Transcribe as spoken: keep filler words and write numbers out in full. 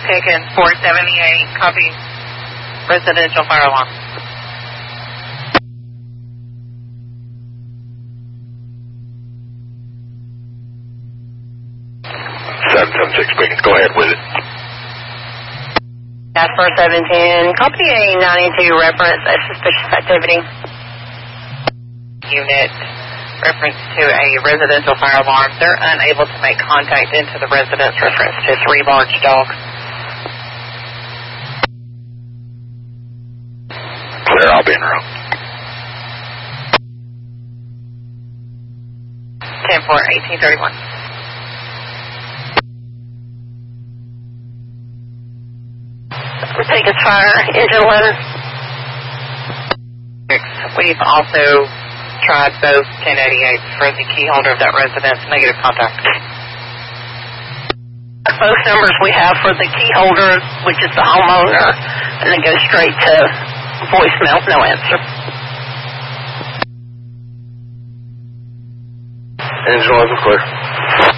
Pickens, four seventy-eight, copy. Residential fire alarm. seven seven six Pickens, go ahead with it. Jasper seven ten, copy a ninety-two reference at suspicious activity. Unit, reference to a residential fire alarm. They're unable to make contact into the residence, reference to three large dogs. Clear, I'll be in room. ten four, eighteen thirty-one. Take us fire, engine eleven. We've also tried both ten eighty-eights for the key holder of that residence, negative contact. Both numbers we have for the key holder, which is the homeowner, and then go straight to voicemail, no answer. Engine eleven, clear.